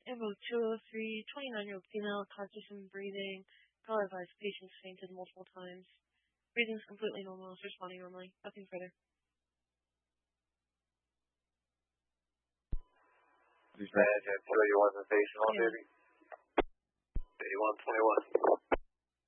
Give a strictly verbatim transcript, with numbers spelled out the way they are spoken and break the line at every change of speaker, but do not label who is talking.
Ambo two oh three, twenty-nine-year-old female, conscious and breathing. Call advised, patients fainted multiple times. Breathing's completely normal, is responding normally. Nothing further.
Manage and tell you on the station on duty. eighty-one twenty-one.